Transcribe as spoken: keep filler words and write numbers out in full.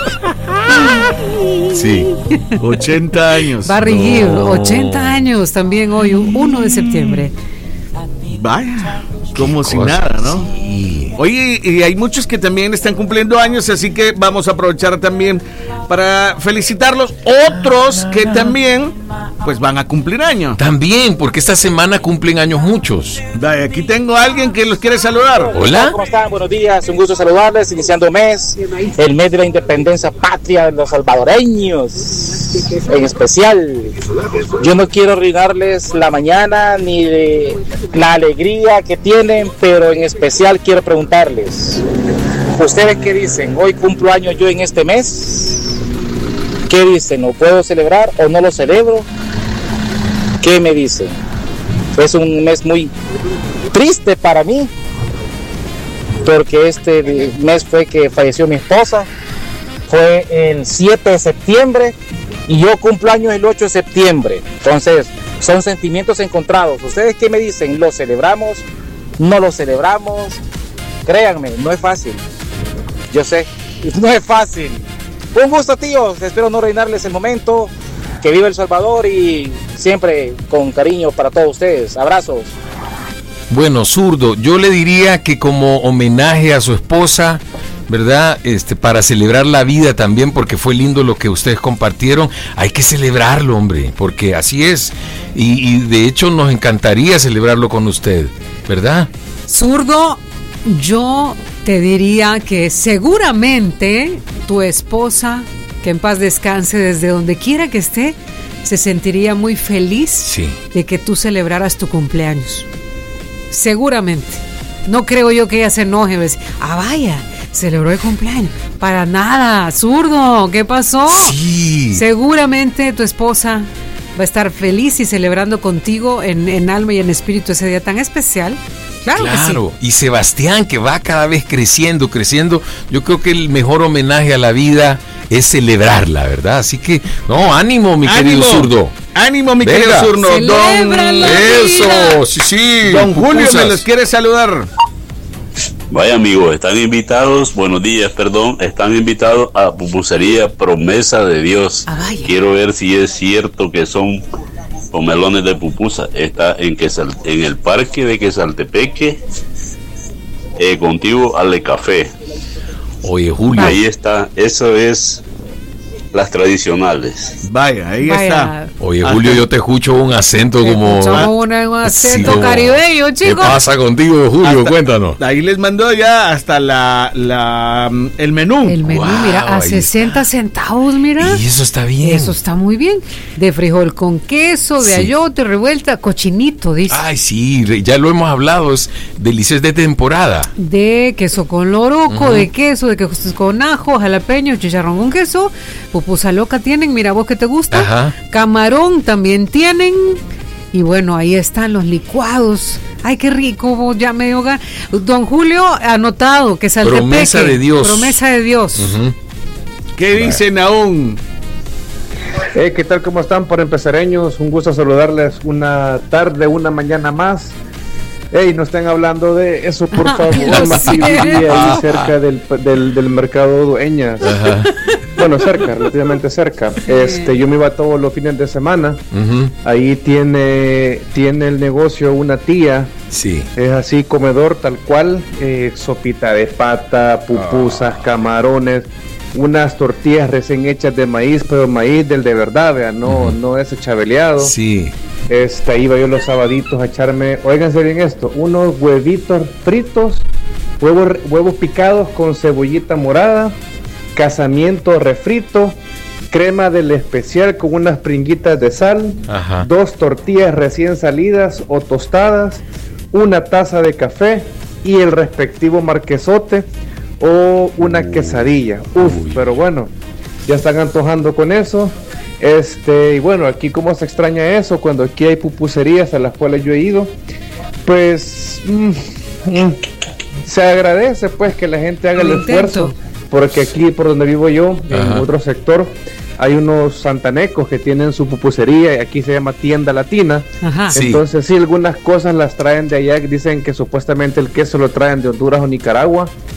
Sí, ochenta años. Barriguillo, No. ochenta años también hoy, uno de septiembre. Vaya, como si cosa, nada, ¿no? Sí. Oye, y hay muchos que también están cumpliendo años, así que vamos a aprovechar también para felicitarlos. Otros que también, pues, van a cumplir años. También, porque esta semana cumplen años muchos. Dale, aquí tengo a alguien que los quiere saludar. Hola. ¿Cómo están? Buenos días, un gusto saludarles, iniciando mes, el mes de la independencia patria de los salvadoreños, en especial. Yo no quiero arruinarles la mañana ni de la alegría que tienen, pero en especial quiero preguntarles, ¿ustedes qué dicen? ¿Hoy cumplo años yo en este mes? ¿Qué dicen? ¿Lo puedo celebrar o no lo celebro? ¿Qué me dicen? Es un mes muy triste para mí, porque este mes fue que falleció mi esposa, fue el siete de septiembre y yo cumplo años el ocho de septiembre, entonces son sentimientos encontrados. ¿Ustedes qué me dicen? ¿Lo celebramos? ¿No lo celebramos? Créanme, no es fácil, yo sé, no es fácil. Un gusto, tíos, espero no arruinarles el momento, que viva El Salvador y siempre con cariño para todos ustedes, abrazos. Bueno, Zurdo, yo le diría que como homenaje a su esposa, ¿verdad? Este, para celebrar la vida también, porque fue lindo lo que ustedes compartieron, hay que celebrarlo, hombre, porque así es, y, y de hecho nos encantaría celebrarlo con usted, ¿verdad? Zurdo, yo te diría que seguramente tu esposa, que en paz descanse desde donde quiera que esté, se sentiría muy feliz Sí. de que tú celebraras tu cumpleaños. Seguramente. No creo yo que ella se enoje y va a decir, ah, vaya, celebró el cumpleaños. Para nada, Zurdo, ¿qué pasó? Sí. Seguramente tu esposa va a estar feliz y celebrando contigo en, en alma y en espíritu ese día tan especial. Claro, Claro, que sí. y Sebastián, que va cada vez creciendo, creciendo, yo creo que el mejor homenaje a la vida es celebrarla, ¿verdad? Así que, no, ánimo, mi ¡Ánimo! querido Zurdo. Ánimo, mi Venga. querido Zurdo. Celebra Don, la Eso, vida. sí, sí. don Julio pupusas. me los quiere saludar. Vaya amigos, están invitados, buenos días, perdón, están invitados a Pupusería Promesa de Dios. Ah, vaya. Quiero ver si es cierto que son pomelones de pupusa. Está en Quesal, en el parque de Quesaltepeque, eh, contiguo al de Café. Oye, Julio. Ahí está, eso es las tradicionales. Vaya, ahí Vaya. está. Oye, Julio, yo te escucho un acento como... Escuchamos una- un acento Sí, como- caribeño, ¿Qué chicos. pasa contigo, Julio? Hasta- Cuéntanos. Ahí les mandó ya hasta la, la el menú. El menú, Wow, mira, a ahí sesenta está. centavos, mira. Y eso está bien. Eso está muy bien. De frijol con queso, de Sí. ayote, revuelta, cochinito, dice. Ay, sí, re- ya lo hemos hablado, es delicioso de temporada. De queso con loroco, Ujú. de queso, de queso con ajo, jalapeño, chicharrón con queso, pupusa loca tienen, mira vos que te gusta, Ajá. camarón también tienen, y bueno, ahí están los licuados. Ay, qué rico, vos ya me dio gan- Don Julio, anotado, que Saltepeque. Promesa de Dios. Promesa de Dios. Ujú. ¿Qué dicen aún? Hey, ¿qué tal? ¿Cómo están? Por empezareños, un gusto saludarles una tarde, una mañana más. Hey, no estén hablando de eso, por favor. Lo Más siento. vivía ahí cerca del, del, del mercado Dueñas. Ajá. Bueno, cerca, relativamente cerca. Este, yo me iba todos los fines de semana. Ujú. Ahí tiene, tiene el negocio una tía. Sí. Es así, comedor tal cual, eh, sopita de pata, pupusas, camarones, unas tortillas recién hechas de maíz, pero maíz del de verdad, vea, no, no ese chabeleado. Sí. Este, iba yo los sabaditos a echarme, óiganse bien esto, unos huevitos fritos, huevos, huevos picados con cebollita morada, casamiento refrito, crema del especial con unas pringuitas de sal, Ajá. dos tortillas recién salidas o tostadas, una taza de café y el respectivo marquesote o una quesadilla. Uf, Uy. pero bueno, ya están antojando con eso. Este, y bueno, aquí cómo se extraña eso cuando aquí hay pupuserías a las cuales yo he ido. Pues mm, mm, se agradece pues que la gente haga el El intento. esfuerzo, porque aquí por donde vivo yo, en Ajá. otro sector, hay unos santanecos que tienen su pupusería y aquí se llama tienda latina. Ajá. Sí. Entonces sí, algunas cosas las traen de allá, dicen que supuestamente el queso lo traen de Honduras o Nicaragua.